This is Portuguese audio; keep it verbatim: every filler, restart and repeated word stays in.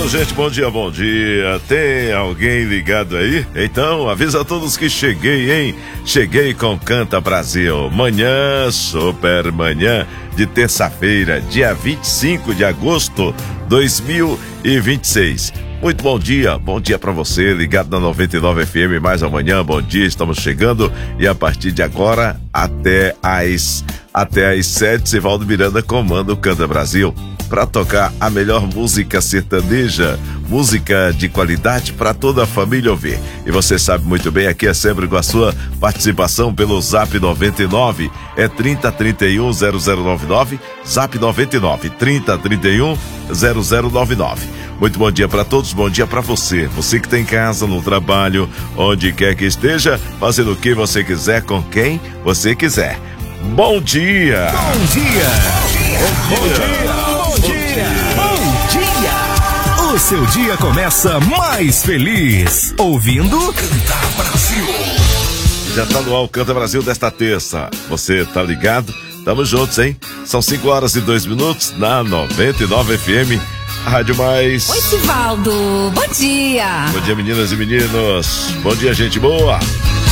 Alô, gente, bom dia, bom dia. Tem alguém ligado aí? Então, avisa a todos que cheguei, hein? Cheguei com Canta Brasil. Manhã, super manhã de terça-feira, dia vinte e cinco de agosto de dois mil e vinte e seis. Muito bom dia, bom dia pra você, ligado na noventa e nove F M, mais amanhã, bom dia, estamos chegando e a partir de agora até as, até as sete, Sivaldo Miranda comanda o Canta Brasil para tocar a melhor música sertaneja, música de qualidade para toda a família ouvir. E você sabe muito bem, aqui é sempre com a sua participação pelo Zap noventa e nove, é trinta, trinta e um, zero zero nove nove, Zap noventa e nove, trinta, trinta e um, zero zero nove nove. Muito bom dia para todos, bom dia para você, você que está em casa, no trabalho, onde quer que esteja, fazendo o que você quiser, com quem você quiser. Bom dia! Bom dia! Bom dia! Bom dia! Bom dia! Bom dia! O seu dia começa mais feliz, ouvindo Canta Brasil. Já tá no ar o Canta Brasil desta terça, você tá ligado? Tamo juntos, hein? São cinco horas e dois minutos na noventa e nove F M, a Rádio Mais. Oi, Sivaldo, bom dia! Bom dia, meninas e meninos, bom dia, gente boa!